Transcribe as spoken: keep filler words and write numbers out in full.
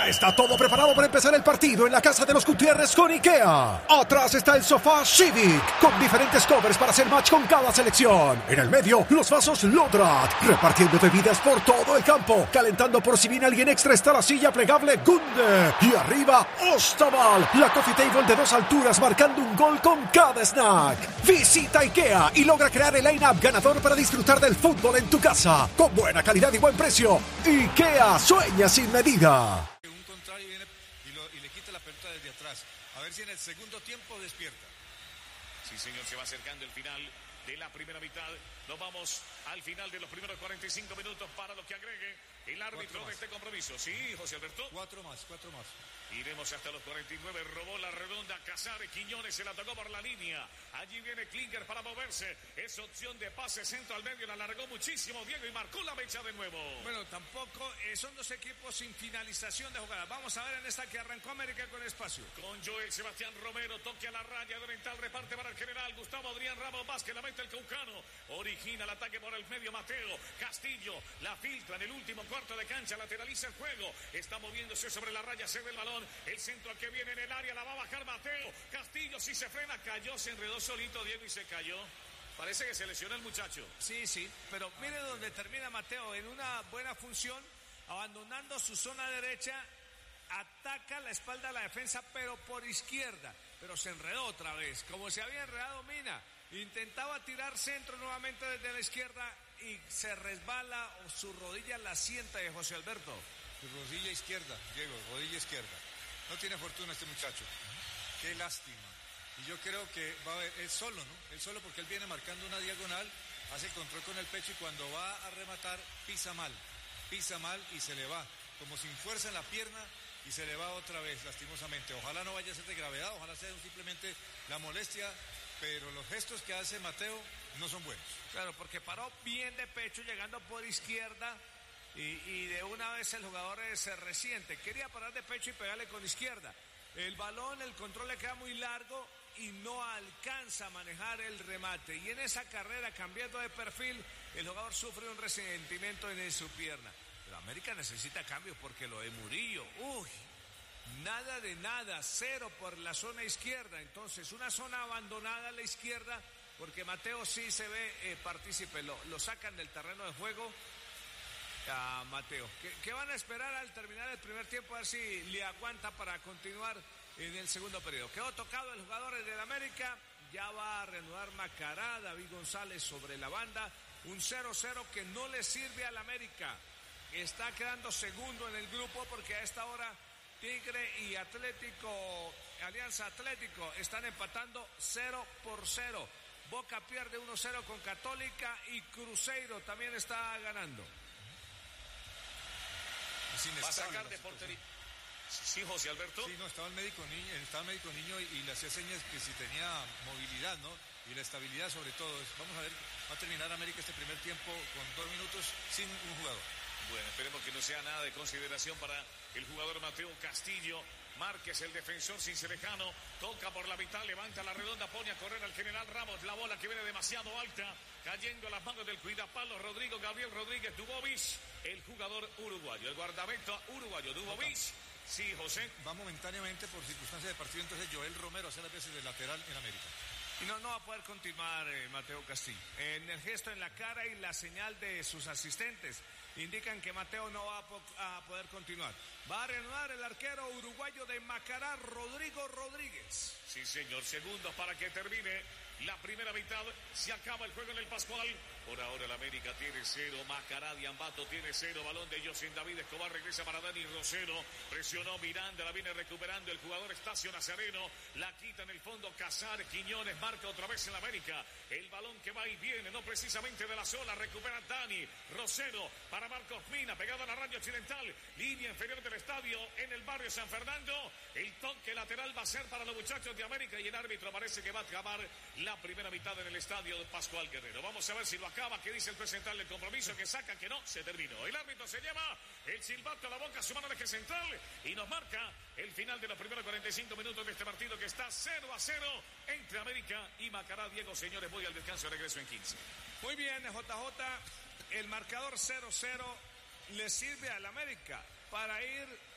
Ya está todo preparado para empezar el partido en la casa de los Gutiérrez con IKEA. Atrás está el sofá Civic, con diferentes covers para hacer match con cada selección. En el medio, los vasos Lodrat, repartiendo bebidas por todo el campo. Calentando por si viene alguien extra está la silla plegable Gunde. Y arriba, Ostaval, la coffee table de dos alturas marcando un gol con cada snack. Visita IKEA y logra crear el line-up ganador para disfrutar del fútbol en tu casa. Con buena calidad y buen precio. IKEA sueña sin medida. Un contrario viene y, lo, y le quita la pelota desde atrás. A ver si en el segundo tiempo despierta. Sí, señor, se va acercando el final de la primera mitad. Nos vamos al final de los primeros cuarenta y cinco minutos para lo que agregue el árbitro de este compromiso. Sí, José Alberto. Cuatro más, cuatro más. Iremos hasta los cuarenta y nueve. Robó la redonda Casares. Quiñones se la tocó por la línea. Allí viene Klinger para moverse. Es opción de pase centro al medio. La alargó muchísimo Diego y marcó la mecha de nuevo. Bueno, tampoco eh, son dos equipos sin finalización de jugada. Vamos a ver en esta que arrancó América con espacio. Con Joel Sebastián Romero. Toque a la raya de oriental. Reparte para el general Gustavo Adrián Ramos Vázquez. La mete el Caucano. Origina el ataque por el medio Mateo Castillo. La filtra en el último cuarto de cancha. Lateraliza el juego. Está moviéndose sobre la raya. Se ve el balón. El centro que viene en el área, la va a bajar Mateo Castillo, si se frena, cayó, se enredó solito Diego y se cayó. Parece que se lesionó el muchacho. Sí, sí, pero mire donde termina Mateo, en una buena función, abandonando su zona derecha, ataca la espalda a la defensa, pero por izquierda, pero se enredó otra vez, como se había enredado Mina, intentaba tirar centro nuevamente desde la izquierda y se resbala, o su rodilla la sienta de José Alberto. Su rodilla izquierda, Diego, rodilla izquierda. No tiene fortuna este muchacho. Qué lástima. Y yo creo que va a ver, él solo, ¿no? Él solo porque él viene marcando una diagonal, hace el control con el pecho y cuando va a rematar pisa mal. Pisa mal y se le va. Como sin fuerza en la pierna y se le va otra vez, lastimosamente. Ojalá no vaya a ser de gravedad, ojalá sea simplemente la molestia, pero los gestos que hace Mateo no son buenos. Claro, porque paró bien de pecho, llegando por izquierda. Y, y de una vez el jugador se resiente, quería parar de pecho y pegarle con izquierda. El balón, el control le queda muy largo y no alcanza a manejar el remate. Y en esa carrera, cambiando de perfil, el jugador sufre un resentimiento en su pierna. Pero América necesita cambios porque lo de Murillo, uy, nada de nada, cero por la zona izquierda. Entonces, una zona abandonada a la izquierda, porque Mateo sí se ve eh, partícipe, lo, lo sacan del terreno de juego. A Mateo, ¿Qué, ¿qué van a esperar al terminar el primer tiempo? A ver si le aguanta para continuar en el segundo periodo. Quedó tocado el jugador del América, ya va a reanudar Macará, David González sobre la banda, un cero cero que no le sirve al América, está quedando segundo en el grupo porque a esta hora Tigre y Atlético, Alianza Atlético están empatando cero por cero, Boca pierde uno cero con Católica y Cruzeiro también está ganando. Va a sacar de portería. Sí, José Alberto. Sí, no, estaba el médico niño, estaba el médico niño y, y le hacía señas que si tenía movilidad, ¿no? Y la estabilidad sobre todo. Vamos a ver, va a terminar América este primer tiempo con dos minutos sin un jugador. Bueno, esperemos que no sea nada de consideración para el jugador Mateo Castillo. Márquez, el defensor Cincelejano, toca por la mitad, levanta la redonda, pone a correr al general Ramos, la bola que viene demasiado alta, cayendo a las manos del cuidapalo Rodrigo Gabriel Rodríguez Dubovich, el jugador uruguayo, el guardameta uruguayo Dubovich. Sí, José. Va momentáneamente por circunstancias de partido, entonces Joel Romero hace las veces de lateral en América. Y no, no va a poder continuar eh, Mateo Castillo. En el gesto en la cara y la señal de sus asistentes indican que Mateo no va a, po a poder continuar. Va a reanudar el arquero uruguayo de Macará, Rodrigo Rodríguez. Sí, señor. Segundos para que termine la primera mitad. Se acaba el juego en el Pascual. Por ahora el América tiene cero. Macará Diambato tiene cero. Balón de Yosin David Escobar. Regresa para Dani Rosero. Presionó Miranda. La viene recuperando el jugador Estacio Nazareno. La quita en el fondo Casares. Quiñones marca otra vez en la América. El balón que va y viene. No precisamente de la sola. Recupera Dani Rosero para Marcos Mina. Pegado a la raya occidental. Línea inferior del estadio en el barrio San Fernando. El toque lateral va a ser para los muchachos de América. Y el árbitro parece que va a acabar la primera mitad en el estadio de Pascual Guerrero. Vamos a ver si lo acaba. ¿Qué dice el presental del compromiso? Que saca, que no, se terminó. El árbitro se lleva el silbato a la boca, su mano al eje central y nos marca el final de los primeros cuarenta y cinco minutos de este partido que está cero a cero entre América y Macará. Diego, señores, voy al descanso, regreso en quince. Muy bien, J J, el marcador cero cero le sirve al América para ir